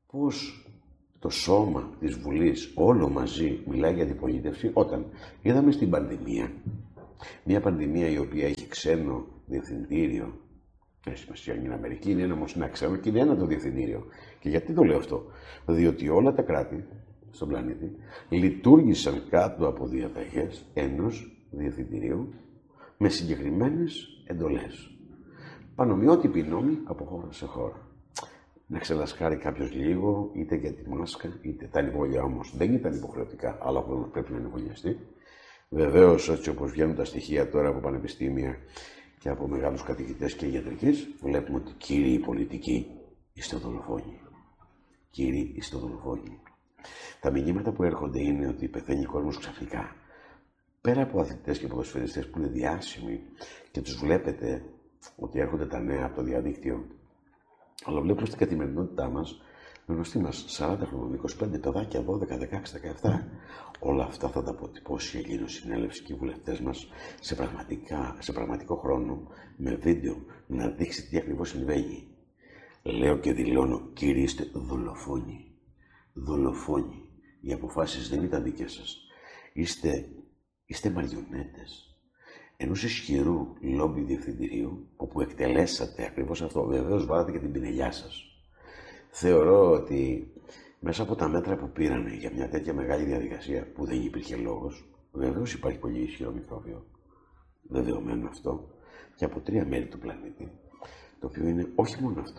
πώς το σώμα της Βουλής όλο μαζί μιλάει για αντιπολίτευση όταν είδαμε στην πανδημία, μια πανδημία η οποία έχει ξένο διευθυντήριο, έχει σημασία είναι Αμερική, είναι όμως ένα ξένο και είναι ένα το διευθυντήριο. Και γιατί το λέω αυτό? Διότι όλα τα κράτη στον πλανήτη λειτουργήσαν κάτω από διαταγές ενός διευθυντηρίου με συγκεκριμένες εντολές. Πανομοιότυποι νόμοι από χώρα σε χώρα. Να ξελασκάρει κάποιος λίγο, είτε για τη μάσκα, είτε τα εμβόλια όμως δεν ήταν υποχρεωτικά, αλλά ο πρέπει να εμβολιαστεί. Βεβαίως, έτσι όπως βγαίνουν τα στοιχεία τώρα από πανεπιστήμια και από μεγάλους καθηγητές και ιατρικής, βλέπουμε ότι κύριοι πολιτικοί είστε δολοφόνοι. Κύριοι είστε δολοφόνοι. Τα μηνύματα που έρχονται είναι ότι πεθαίνει ο κόσμος ξαφνικά. Πέρα από αθλητές και ποδοσφαιριστές που είναι διάσημοι και τους βλέπετε ότι έρχονται τα νέα από το διαδίκτυο, αλλά βλέπουμε στην καθημερινότητά μας, με γνωστή μας 40 χρόνων, 25 παιδάκια, 12, 16, 17. Όλα αυτά θα τα αποτυπώσει η Ελληνοσυνέλευση και οι βουλευτές μας σε πραγματικό χρόνο, με βίντεο, να δείξει τι ακριβώς συμβαίνει. Λέω και δηλώνω, κύριοι είστε δολοφόνοι. Δολοφόνοι. Οι αποφάσεις δεν ήταν δικές σας. Είστε μαριονέτες ενός ισχυρού λόμπι διευθυντηρίου, όπου εκτελέσατε ακριβώς αυτό. Βεβαίως βάλατε και την πινελιά σας. Θεωρώ ότι μέσα από τα μέτρα που πήρανε για μια τέτοια μεγάλη διαδικασία, που δεν υπήρχε λόγος, βεβαίως υπάρχει πολύ ισχυρό μικρόβιο, δεδομένο αυτό, και από 3 μέρη του πλανήτη, το οποίο είναι όχι μόνο αυτό.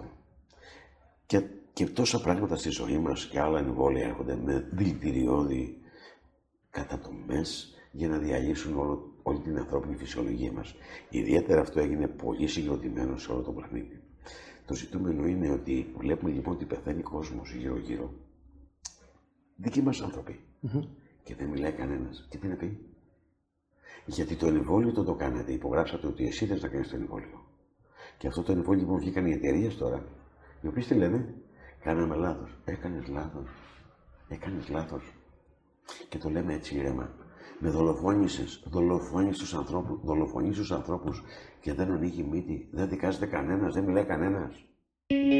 Και τόσα πράγματα στη ζωή μας και άλλα εμβόλια έρχονται με δηλητηριώδη κατατομές για να διαλύσουν όλη την ανθρώπινη φυσιολογία μας. Ιδιαίτερα αυτό έγινε πολύ συγκροτημένο σε όλο τον πλανήτη. Το ζητούμενο είναι ότι βλέπουμε λοιπόν ότι πεθαίνει κόσμος γύρω-γύρω. Δικοί μας άνθρωποι. Και δεν μιλάει κανένας. Και τι να πει? Γιατί το εμβόλιο το κάνατε, υπογράψατε ότι εσύ θες να κάνεις το εμβόλιο. Και αυτό το εμβόλιο λοιπόν βγήκαν οι εταιρείες τώρα, οι οποίες τι λένε? Κάναμε λάθος. Έκανες λάθος. Έκανες λάθος. Και το λέμε έτσι ήρεμα. Με δολοφόνησες. Δολοφονείς τους ανθρώπους και δεν ανοίγει μύτη. Δεν δικάζεται κανένας, δεν μιλάει κανένας.